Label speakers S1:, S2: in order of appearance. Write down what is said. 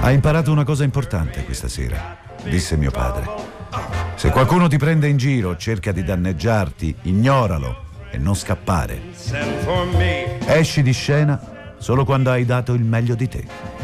S1: Hai imparato una cosa importante questa sera, disse mio padre. Se qualcuno ti prende in giro, cerca di danneggiarti, ignoralo e non scappare. Esci di scena solo quando hai dato il meglio di te.